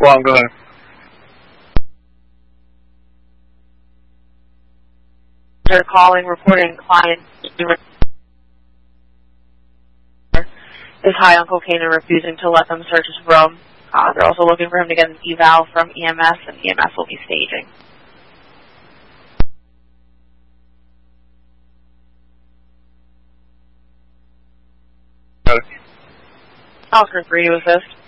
Well, go ahead. They're calling, reporting client is high on cocaine and refusing to let them search his room. They're also looking for him to get an eval from EMS, and EMS will be staging. Oscar 3 to assist.